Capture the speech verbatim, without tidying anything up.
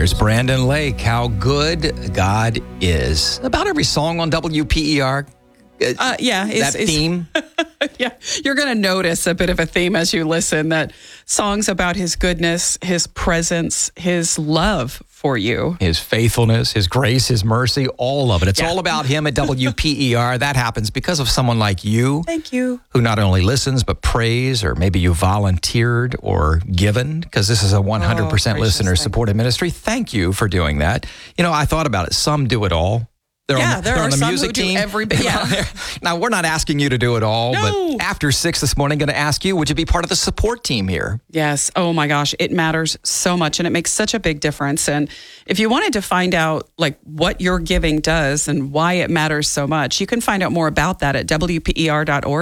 There's Brandon Lake, How Good God Is. About every song on W P E R. Uh, yeah. That it's, theme. It's, yeah. You're going to notice a bit of a theme as you listen, that songs about his goodness, his presence, his love for you. His faithfulness, his grace, his mercy, all of it. It's Yeah. all about him at W P E R. That happens because of someone like you. Thank you. Who not only listens, but prays, or maybe you volunteered or given, because this is a one hundred percent Oh, gracious, listener-supported ministry. Thank you for doing that. You know, I thought about it. Some do it all. They're Yeah, on, there they're are on the some music who do team. every bit, yeah. Now, we're not asking you to do it all, No. but after six this morning, going to ask you, would you be part of the support team here? Yes. Oh my gosh. It matters so much, and it makes such a big difference. And if you wanted to find out like what your giving does and why it matters so much, you can find out more about that at W P E R dot org.